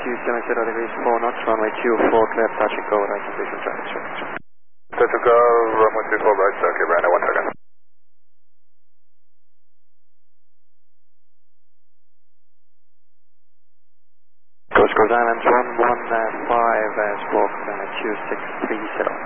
270 degrees 4 knots, runway 24, clear touch and go, right position, traffic check. Touch and go, runway 24, right, okay, Brando, 1 second. Coast Islands 115, squawk 2630.